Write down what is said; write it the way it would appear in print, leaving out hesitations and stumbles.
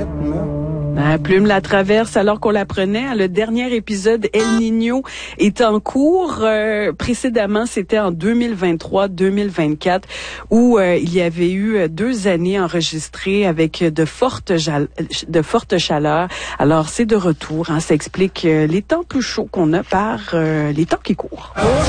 rythme, là. La plume la traverse alors qu'on l'apprenait. Le dernier épisode El Niño est en cours. Précédemment, c'était en 2023-2024 où il y avait eu 2 années enregistrées avec de fortes chaleurs. Alors, c'est de retour. Ça explique les temps plus chauds qu'on a par les temps qui courent.